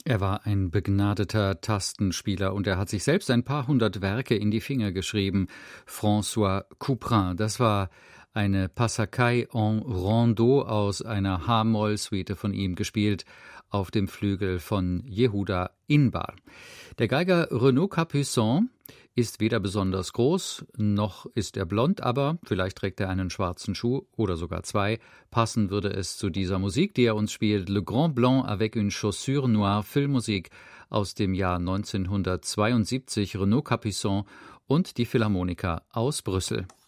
Er war ein begnadeter Tastenspieler und er hat sich selbst ein paar hundert Werke in die Finger geschrieben. François Couperin, das war eine Passacaille en Rondeau aus einer H-Moll-Suite von ihm, gespielt auf dem Flügel von Yehuda Inbar. Der Geiger Renaud Capuçon ist weder besonders groß, noch ist er blond, aber vielleicht trägt er einen schwarzen Schuh oder sogar zwei. Passen würde es zu dieser Musik, die er uns spielt. Le Grand Blanc avec une chaussure noire, Filmmusik aus dem Jahr 1972, Renaud Capuçon und die Philharmoniker aus Brüssel.